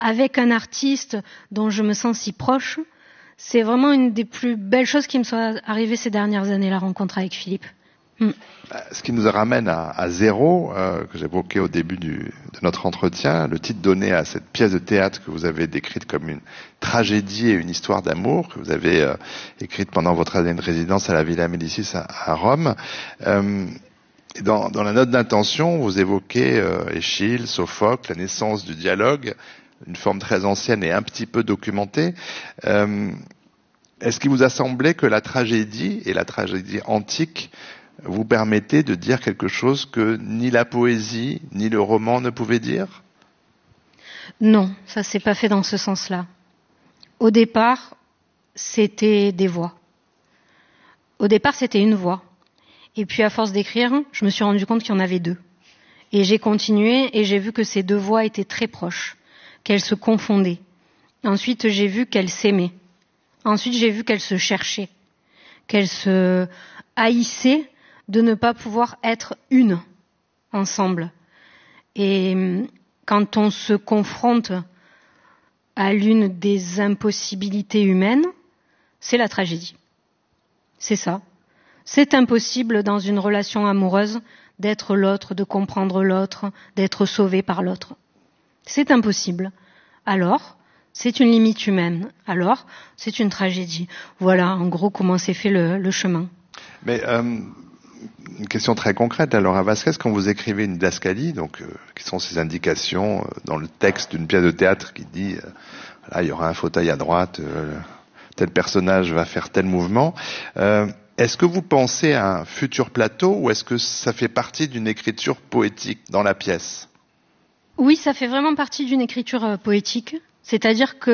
avec un artiste dont je me sens si proche, c'est vraiment une des plus belles choses qui me soit arrivée ces dernières années, la rencontre avec Philippe. Ce qui nous ramène à Zéro, que j'évoquais au début de notre entretien, le titre donné à cette pièce de théâtre que vous avez décrite comme une tragédie et une histoire d'amour, que vous avez écrite pendant votre année de résidence à la Villa Médicis à Rome. Dans la note d'intention, vous évoquez Échille, Sophocle, la naissance du dialogue, une forme très ancienne et un petit peu documentée. Est-ce qu'il vous a semblé que la tragédie, et la tragédie antique, vous permettait de dire quelque chose que ni la poésie, ni le roman ne pouvaient dire ? Non, ça s'est pas fait dans ce sens-là. Au départ, c'était des voix. Au départ, c'était une voix. Et puis, à force d'écrire, je me suis rendu compte qu'il y en avait deux. Et j'ai continué et j'ai vu que ces deux voix étaient très proches, qu'elles se confondaient. Ensuite, j'ai vu qu'elles s'aimaient. Ensuite, j'ai vu qu'elles se cherchaient, qu'elles se haïssaient de ne pas pouvoir être une ensemble. Et quand on se confronte à l'une des impossibilités humaines, c'est la tragédie. C'est ça. C'est impossible dans une relation amoureuse d'être l'autre, de comprendre l'autre, d'être sauvé par l'autre. C'est impossible. Alors, c'est une limite humaine. Alors, c'est une tragédie. Voilà, en gros, comment s'est fait le chemin. Mais une question très concrète, Laura Vasquez, quand vous écrivez une didascalie, donc qui sont ces indications dans le texte d'une pièce de théâtre qui dit là il y aura un fauteuil à droite, tel personnage va faire tel mouvement. Est-ce que vous pensez à un futur plateau ou est-ce que ça fait partie d'une écriture poétique dans la pièce ? Oui, ça fait vraiment partie d'une écriture poétique, c'est-à-dire que